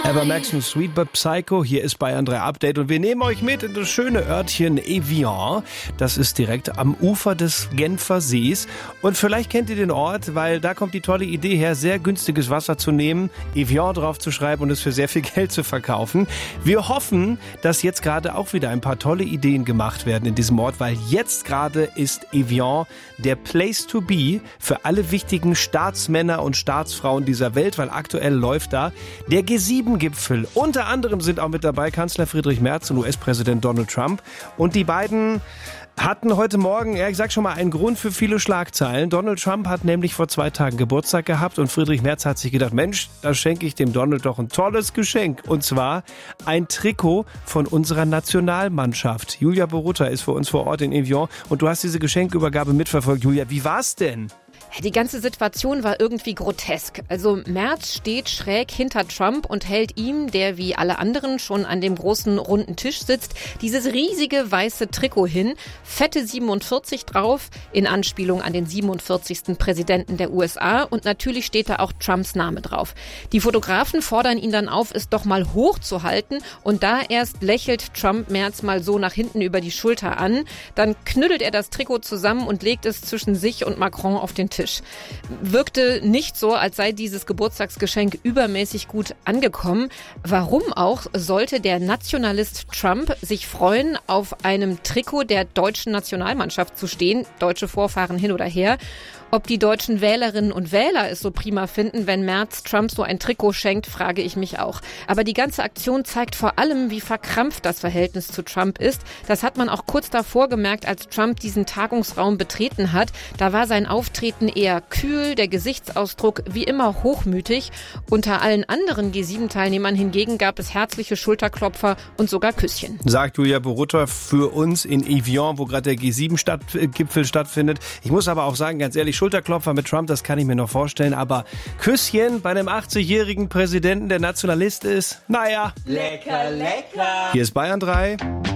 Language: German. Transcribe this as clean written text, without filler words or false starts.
Max und Sweet But Psycho, hier ist Bayern 3 Update und wir nehmen euch mit in das schöne Örtchen Evian. Das ist direkt am Ufer des Genfer Sees und vielleicht kennt ihr den Ort, weil da kommt die tolle Idee her, sehr günstiges Wasser zu nehmen, Evian drauf zu schreiben und es für sehr viel Geld zu verkaufen. Wir hoffen, dass jetzt gerade auch wieder ein paar tolle Ideen gemacht werden in diesem Ort, weil jetzt gerade ist Evian der Place to be für alle wichtigen Staatsmänner und Staatsfrauen dieser Welt, weil aktuell läuft da der G7-Gipfel. Unter anderem sind auch mit dabei Kanzler Friedrich Merz und US-Präsident Donald Trump. Und die beiden hatten heute Morgen, ich sag schon mal, einen Grund für viele Schlagzeilen. Donald Trump hat nämlich vor 2 Tagen Geburtstag gehabt und Friedrich Merz hat sich gedacht, Mensch, da schenke ich dem Donald doch ein tolles Geschenk. Und zwar ein Trikot von unserer Nationalmannschaft. Julia Borutta ist für uns vor Ort in Evian und du hast diese Geschenkübergabe mitverfolgt. Julia, wie war's denn? Die ganze Situation war irgendwie grotesk. Also Merz steht schräg hinter Trump und hält ihm, der wie alle anderen schon an dem großen runden Tisch sitzt, dieses riesige weiße Trikot hin, fette 47 drauf, in Anspielung an den 47. Präsidenten der USA und natürlich steht da auch Trumps Name drauf. Die Fotografen fordern ihn dann auf, es doch mal hochzuhalten und da erst lächelt Trump Merz mal so nach hinten über die Schulter an, dann knüttelt er das Trikot zusammen und legt es zwischen sich und Macron auf den Tisch. Wirkte nicht so, als sei dieses Geburtstagsgeschenk übermäßig gut angekommen. Warum auch sollte der Nationalist Trump sich freuen, auf einem Trikot der deutschen Nationalmannschaft zu stehen, deutsche Vorfahren hin oder her? Ob die deutschen Wählerinnen und Wähler es so prima finden, wenn Merz Trump so ein Trikot schenkt, frage ich mich auch. Aber die ganze Aktion zeigt vor allem, wie verkrampft das Verhältnis zu Trump ist. Das hat man auch kurz davor gemerkt, als Trump diesen Tagungsraum betreten hat. Da war sein Auftreten eher kühl, der Gesichtsausdruck wie immer hochmütig. Unter allen anderen G7-Teilnehmern hingegen gab es herzliche Schulterklopfer und sogar Küsschen. Sagt Julia Borutta für uns in Evian, wo gerade der G7-Gipfel stattfindet. Ich muss aber auch sagen, ganz ehrlich, Schulterklopfer mit Trump, das kann ich mir noch vorstellen, aber Küsschen bei einem 80-jährigen Präsidenten, der Nationalist ist, naja. Lecker, lecker. Hier ist Bayern 3.